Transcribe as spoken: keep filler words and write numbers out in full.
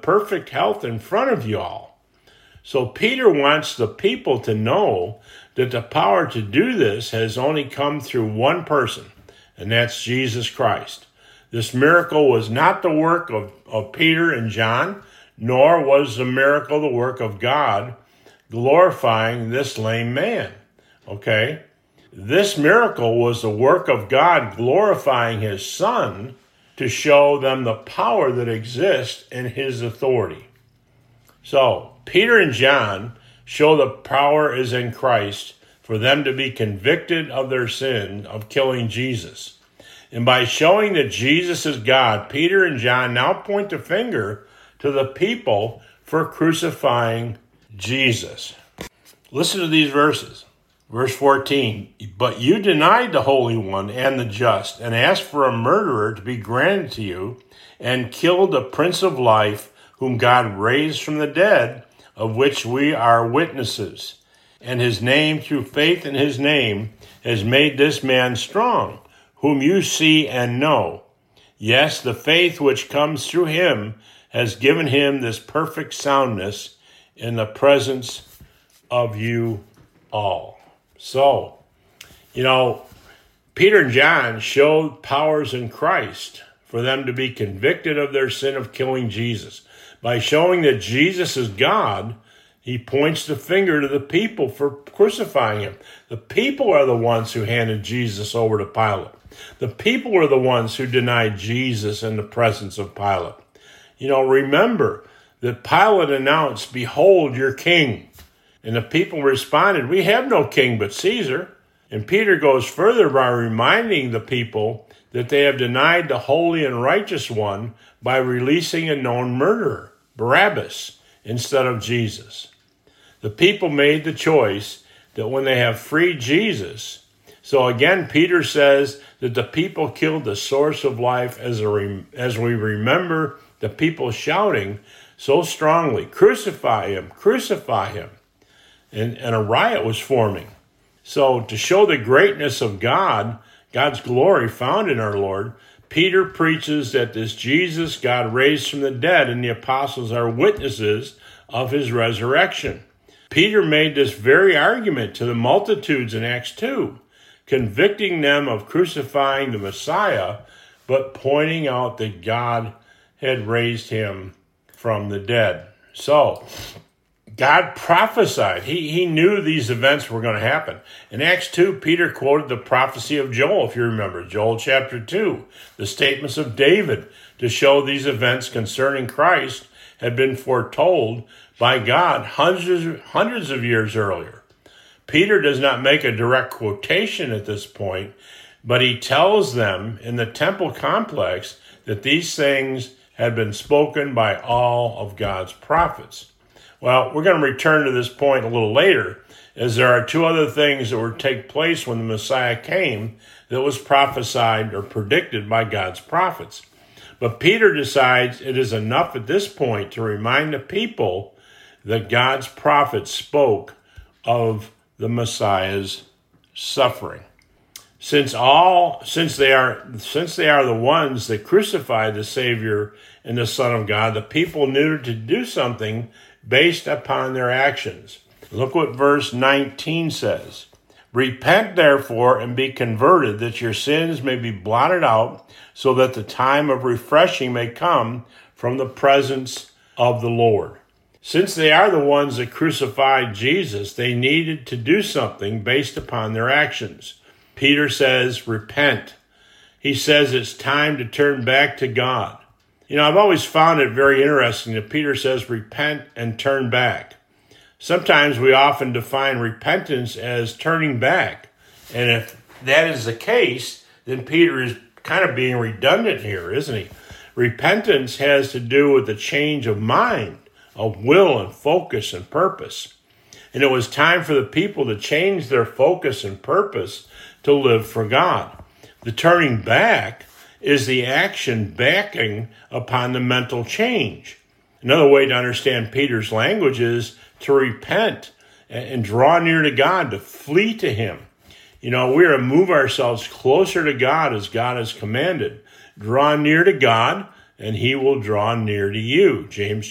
perfect health in front of you all. So Peter wants the people to know that the power to do this has only come through one person, and that's Jesus Christ. This miracle was not the work of, of Peter and John, nor was the miracle the work of God glorifying this lame man. Okay? This miracle was the work of God glorifying his Son to show them the power that exists in his authority. So, Peter and John show the power is in Christ for them to be convicted of their sin of killing Jesus. And by showing that Jesus is God, Peter and John now point the finger to the people for crucifying Jesus. Listen to these verses. Verse fourteen, but you denied the Holy One and the just, and asked for a murderer to be granted to you, and killed the Prince of Life, whom God raised from the dead, of which we are witnesses. And his name, through faith in his name, has made this man strong, whom you see and know. Yes, the faith which comes through him has given him this perfect soundness in the presence of you all. So, you know, Peter and John showed powers in Christ for them to be convicted of their sin of killing Jesus. By showing that Jesus is God, he points the finger to the people for crucifying him. The people are the ones who handed Jesus over to Pilate. The people are the ones who denied Jesus in the presence of Pilate. You know, remember that Pilate announced, behold your king. And the people responded, we have no king but Caesar. And Peter goes further by reminding the people that they have denied the holy and righteous one by releasing a known murderer, Barabbas, instead of Jesus. The people made the choice that when they have freed Jesus, so again, Peter says that the people killed the source of life as, a rem- as we remember the people shouting so strongly, crucify him, crucify him. And, and a riot was forming. So to show the greatness of God, God's glory found in our Lord, Peter preaches that this Jesus God raised from the dead, and the apostles are witnesses of his resurrection. Peter made this very argument to the multitudes in Acts two, convicting them of crucifying the Messiah, but pointing out that God had raised him from the dead. So, God prophesied. He, he knew these events were going to happen. In Acts two, Peter quoted the prophecy of Joel, if you remember, Joel chapter two, the statements of David to show these events concerning Christ had been foretold by God hundreds, hundreds of years earlier. Peter does not make a direct quotation at this point, but he tells them in the temple complex that these things had been spoken by all of God's prophets. Well, we're going to return to this point a little later, as there are two other things that would take place when the Messiah came that was prophesied or predicted by God's prophets. But Peter decides it is enough at this point to remind the people that God's prophets spoke of the Messiah's suffering. Since all, since they are, since they are the ones that crucified the Savior and the Son of God, the people needed to do something based upon their actions. Look what verse nineteen says. Repent, therefore, and be converted, that your sins may be blotted out, so that the time of refreshing may come from the presence of the Lord. Since they are the ones that crucified Jesus, they needed to do something based upon their actions. Peter says, repent. He says it's time to turn back to God. You know, I've always found it very interesting that Peter says repent and turn back. Sometimes we often define repentance as turning back. And if that is the case, then Peter is kind of being redundant here, isn't he? Repentance has to do with the change of mind, of will and focus and purpose. And it was time for the people to change their focus and purpose to live for God. The turning back is the action backing upon the mental change. Another way to understand Peter's language is to repent and draw near to God, to flee to him. You know, we are to move ourselves closer to God as God has commanded. Draw near to God, and he will draw near to you. James